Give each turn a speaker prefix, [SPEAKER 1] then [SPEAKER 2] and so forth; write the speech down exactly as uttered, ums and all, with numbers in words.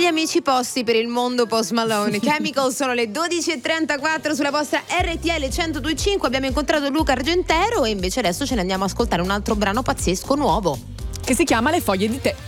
[SPEAKER 1] amici posti per il mondo Post Malone. Chemical, sono le dodici e trentaquattro sulla vostra R T L centodue e cinque. Abbiamo incontrato Luca Argentero e invece adesso ce ne andiamo a ascoltare un altro brano pazzesco nuovo
[SPEAKER 2] che si chiama Le foglie di tè.